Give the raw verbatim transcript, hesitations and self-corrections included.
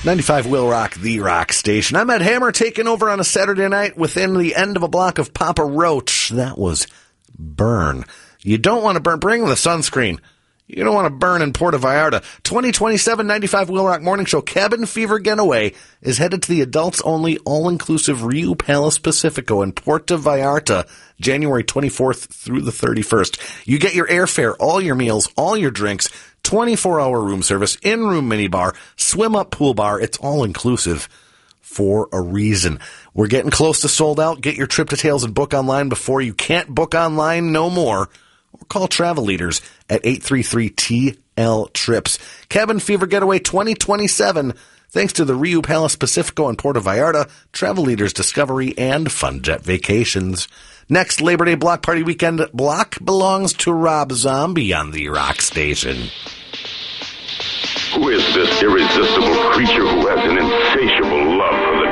ninety-five Will Rock, the rock station. I'm Ed Hammer, taking over on a Saturday night within the end of a block of Papa Roach. That was Burn. You don't want to burn. Bring the sunscreen. You don't want to burn in Puerto Vallarta. twenty twenty-seven ninety-five Will Rock Morning Show Cabin Fever Getaway is headed to the adults-only all-inclusive Rio Palace Pacifico in Puerto Vallarta, January twenty-fourth through the thirty-first. You get your airfare, all your meals, all your drinks, twenty-four hour room service, in-room minibar, swim-up pool bar. It's all-inclusive for a reason. We're getting close to sold out. Get your trip details and book online before you can't book online no more. Or call Travel Leaders at eight three three T L trips. Cabin Fever Getaway twenty twenty-seven, thanks to the Rio Palace Pacifico and Puerto Vallarta, Travel Leaders Discovery, and Funjet Vacations. Next Labor Day Block Party Weekend block belongs to Rob Zombie on the Rock Station. Who is this irresistible creature who has an